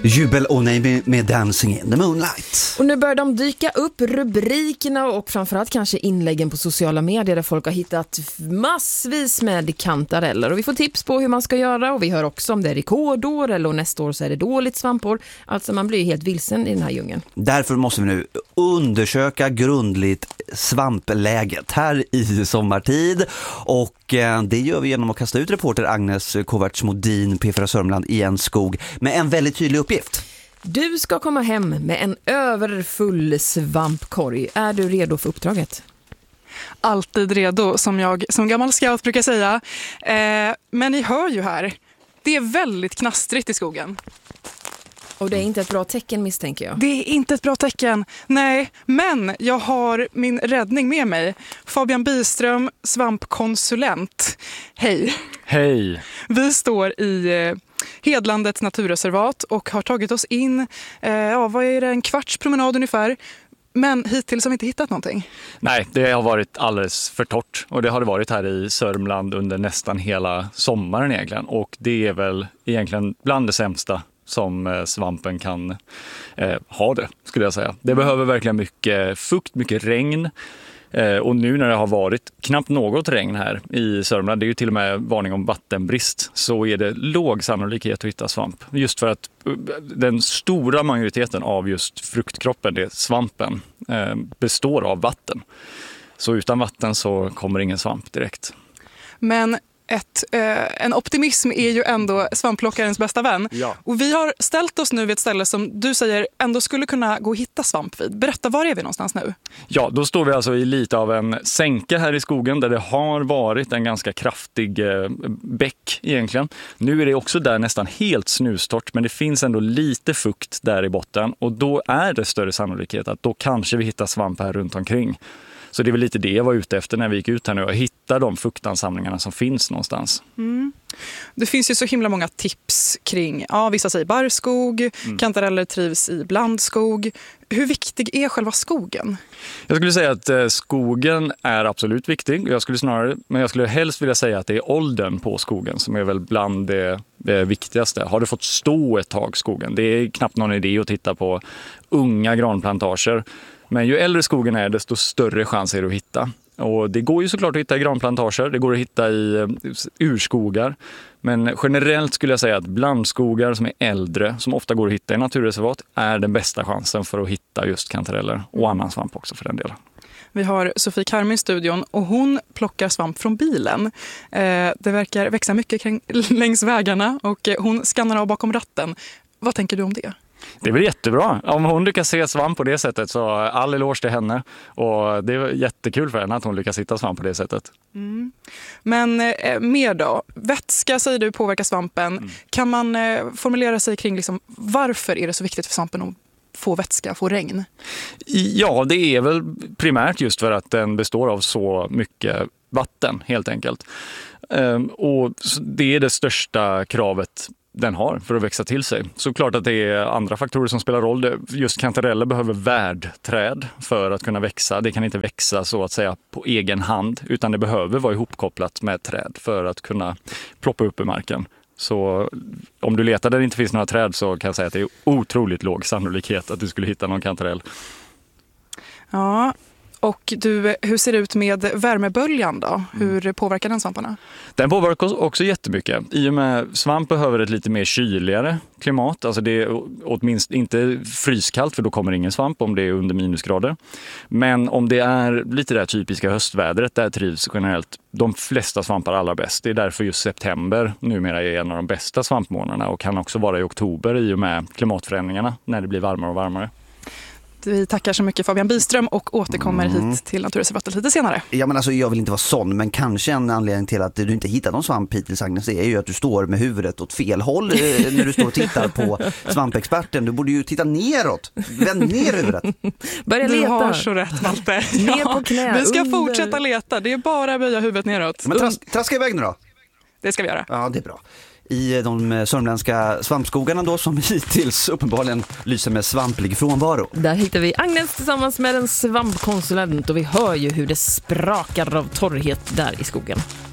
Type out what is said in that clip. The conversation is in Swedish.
Jubel och nej med Dancing in the Moonlight. Och nu börjar de dyka upp, rubrikerna och framförallt kanske inläggen på sociala medier där folk har hittat massvis med kantareller. Och vi får tips på hur man ska göra och vi hör också om det är rekordår eller nästa år så är det dåligt svampår. Alltså man blir helt vilsen i den här djungeln. Därför måste vi nu undersöka grundligt svampläget här i sommartid och det gör vi genom att kasta ut reporter Agnes Kovacs-Modin, P4 Sörmland i en skog med en väldigt tydlig uppgift. Du ska komma hem med en överfull svampkorg. Är du redo för uppdraget? Alltid redo, som jag som gammal scout brukar säga. Men ni hör ju här, det är väldigt knastrigt i skogen. Och det är inte ett bra tecken misstänker jag. Det är inte ett bra tecken, nej. Men jag har min räddning med mig. Fabian Byström, svampkonsulent. Hej. Hej. Vi står i Hedlandets naturreservat och har tagit oss in, vad är det, en kvarts promenad ungefär. Men hittills har vi inte hittat någonting. Nej, det har varit alldeles för torrt. Och det har det varit här i Sörmland under nästan hela sommaren egentligen. Och det är väl egentligen bland det sämsta som svampen kan ha det, skulle jag säga. Det behöver verkligen mycket fukt, mycket regn. Och nu när det har varit knappt något regn här i Sörmland, det är ju till och med varning om vattenbrist, så är det låg sannolikhet att hitta svamp. Just för att den stora majoriteten av just fruktkroppen, det svampen, består av vatten. Så utan vatten så kommer ingen svamp direkt. Men en optimism är ju ändå svampplockarens bästa vän. Ja. Och vi har ställt oss nu vid ett ställe som du säger ändå skulle kunna gå och hitta svamp vid. Berätta, var är vi någonstans nu? Ja, då står vi alltså i lite av en sänke här i skogen där det har varit en ganska kraftig bäck egentligen. Nu är det också där nästan helt snustort, men det finns ändå lite fukt där i botten och då är det större sannolikhet att då kanske vi hittar svamp här runt omkring. Så det är väl lite det jag var ute efter när vi gick ut här nu och hitta de fuktansamlingarna som finns någonstans. Mm. Det finns ju så himla många tips kring, vissa säger barrskog, kantareller trivs i blandskog. Hur viktig är själva skogen? Jag skulle säga att skogen är absolut viktig. Men jag skulle helst vilja säga att det är åldern på skogen som är väl bland det viktigaste. Har det fått stå ett tag skogen? Det är knappt någon idé att titta på unga granplantager. Men ju äldre skogen är, desto större chans är det att hitta. Och det går ju såklart att hitta i granplantager, det går att hitta i urskogar. Men generellt skulle jag säga att blandskogar som är äldre, som ofta går att hitta i naturreservat, är den bästa chansen för att hitta just kantareller och annan svamp också för den delen. Vi har Sofie Karmi i studion och hon plockar svamp från bilen. Det verkar växa mycket längs vägarna och hon skannar av bakom ratten. Vad tänker du om det? Det blir jättebra. Om hon lyckas se svamp på det sättet så all eloge till henne. Och det är jättekul för henne att hon lyckas hitta svamp på det sättet. Mm. Men mer då? Vätska säger du påverkar svampen. Kan man formulera sig kring liksom, varför är det så viktigt för svampen att få vätska, få regn? Ja, det är väl primärt just för att den består av så mycket vatten helt enkelt. Och det är det största kravet den har för att växa till sig. Såklart att det är andra faktorer som spelar roll. Just kantareller behöver värdträd för att kunna växa. Det kan inte växa så att säga på egen hand utan det behöver vara ihopkopplat med träd för att kunna ploppa upp i marken. Så om du letar där det inte finns några träd så kan jag säga att det är otroligt låg sannolikhet att du skulle hitta någon kantarell. Ja. Och hur ser det ut med värmeböljan då? Hur påverkar den svamparna? Den påverkar också jättemycket. I och med svamp behöver ett lite mer kyligare klimat. Alltså det är åtminstone inte fryskallt för då kommer ingen svamp om det är under minusgrader. Men om det är lite det typiska höstvädret där trivs generellt de flesta svampar allra bäst. Det är därför just september numera är en av de bästa svampmånaderna och kan också vara i oktober i och med klimatförändringarna när det blir varmare och varmare. Vi tackar så mycket Fabian Byström och återkommer hit till Naturreservatet lite senare. Ja, men alltså jag vill inte vara sån, men kanske en anledning till att du inte hittar någon svamp hittills, Agnes, är ju att du står med huvudet åt fel håll när du står och tittar på svampexperten. Du borde ju titta neråt. Vänd ner huvudet. Börja leta. Du har så rätt, Malte. Ner på knä. Vi ska fortsätta leta. Det är bara att böja huvudet neråt. Men traska iväg nu då. Det ska vi göra. Ja, det är bra. I de sörmländska svampskogarna då som hittills uppenbarligen lyser med svamplig frånvaro. Där hittar vi Agnes tillsammans med en svampkonsulent och vi hör ju hur det sprakar av torrhet där i skogen.